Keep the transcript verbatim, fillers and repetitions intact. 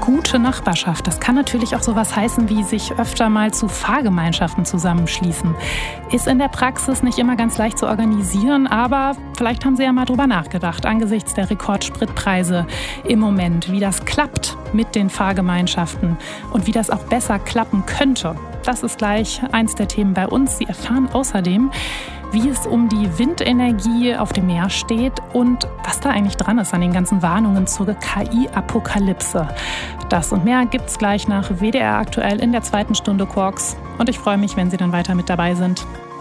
Gute Nachbarschaft, das kann natürlich auch sowas heißen wie sich öfter mal zu Fahrgemeinschaften zusammenschließen. Ist in der Praxis nicht immer ganz leicht zu organisieren, aber vielleicht haben Sie ja mal drüber nachgedacht, angesichts der Rekordspritpreise im Moment, wie das klappt mit den Fahrgemeinschaften und wie das auch besser klappen könnte. Das ist gleich eins der Themen bei uns. Sie erfahren außerdem, wie es um die Windenergie auf dem Meer steht und was da eigentlich dran ist an den ganzen Warnungen zur K I-Apokalypse. Das und mehr gibt's gleich nach W D R aktuell in der zweiten Stunde Quarks. Und ich freue mich, wenn Sie dann weiter mit dabei sind.